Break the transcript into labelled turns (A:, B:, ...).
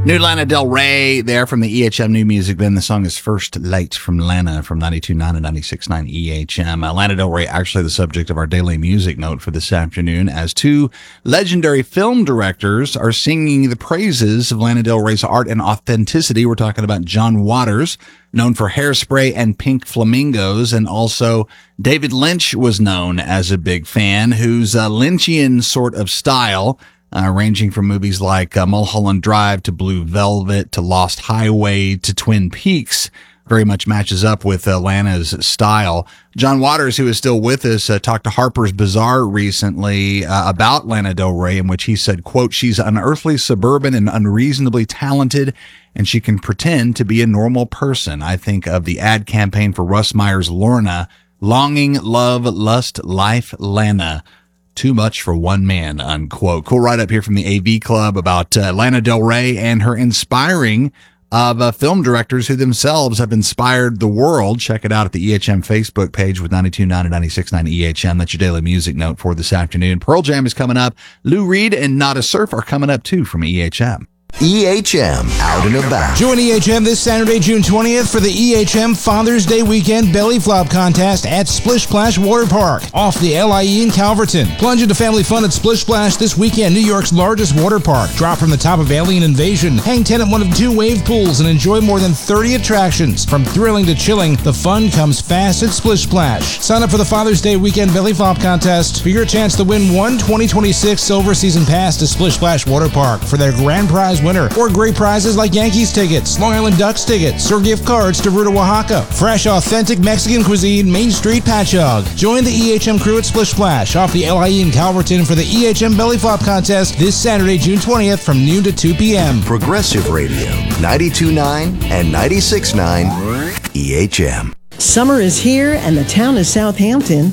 A: New Lana Del Rey there from the EHM New Music Bin. The song is First Light from Lana from 92.9 and 96.9 EHM. Lana Del Rey actually the subject of our daily music note for this afternoon, as two legendary film directors are singing the praises of Lana Del Rey's art and authenticity. We're talking about John Waters, known for Hairspray and Pink Flamingos, and also David Lynch was known as a big fan, whose Lynchian sort of style, ranging from movies like Mulholland Drive to Blue Velvet to Lost Highway to Twin Peaks, very much matches up with Lana's style. John Waters, who is still with us, talked to Harper's Bazaar recently about Lana Del Rey, in which he said, quote, "She's unearthly, suburban, and unreasonably talented, and she can pretend to be a normal person. I think of the ad campaign for Russ Meyer's Lorna, longing, love, lust, life, Lana. Too much for one man," unquote. Cool write up here from the AV Club about Lana Del Rey and her inspiring of film directors who themselves have inspired the world. Check it out at the EHM Facebook page with 92.9 and 96.9 EHM. That's your daily music note for this afternoon. Pearl Jam is coming up. Lou Reed and Nada Surf are coming up too from EHM.
B: EHM Out and About.
C: Join EHM this Saturday, June 20th for the EHM Father's Day Weekend Belly Flop Contest at Splish Splash Water Park off the LIE in Calverton. Plunge into family fun at Splish Splash this weekend, New York's largest water park. Drop from the top of Alien Invasion, hang 10 at one of 2 wave pools, and enjoy more than 30 attractions. From thrilling to chilling, the fun comes fast at Splish Splash. Sign up for the Father's Day Weekend Belly Flop Contest for your chance to win one 2026 Silver Season Pass to Splish Splash Water Park for their grand prize winner, or great prizes like Yankees tickets, Long Island Ducks tickets, or gift cards to Ruta, Oaxaca. Fresh, authentic Mexican cuisine, Main Street Patch Hog. Join the EHM crew at Splish Splash off the LIE in Calverton for the EHM Belly Flop Contest this Saturday, June 20th from noon to 2 p.m.
B: Progressive Radio, 92.9 and 96.9 EHM.
D: Summer is here and the town of Southampton